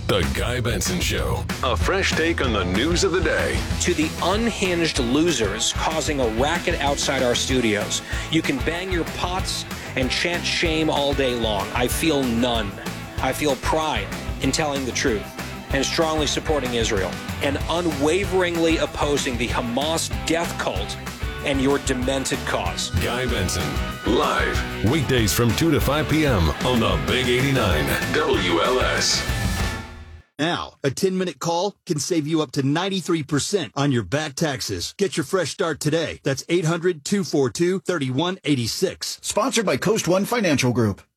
The Guy Benson Show. A fresh take on the news of the day. To the unhinged losers causing a racket outside our studios, you can bang your pots and chant shame all day long. I feel none. I feel pride in telling the truth and strongly supporting Israel and unwaveringly opposing the Hamas death cult and your demented cause. Guy Benson, live, weekdays from 2 to 5 p.m. on the Big 89 WLS. Now, a 10-minute call can save you up to 93% on your back taxes. Get your fresh start today. That's 800-242-3186. Sponsored by Coast One Financial Group.